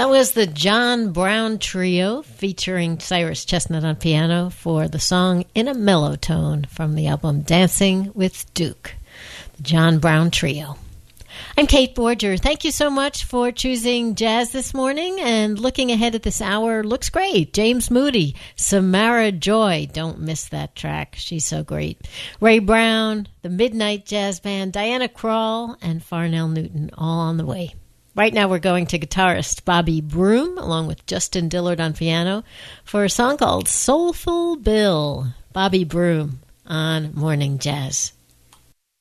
That was the John Brown Trio featuring Cyrus Chestnut on piano for the song In a Mellow Tone from the album Dancing with Duke. The John Brown Trio. I'm Kate Borger. Thank you so much for choosing jazz this morning, and looking ahead at this hour looks great. James Moody, Samara Joy. Don't miss that track. She's so great. Ray Brown, the Midnight Jazz Band, Diana Krall, and Farnell Newton all on the way. Right now we're going to guitarist Bobby Broom along with Justin Dillard on piano for a song called Soulful Bill. Bobby Broom on Morning Jazz.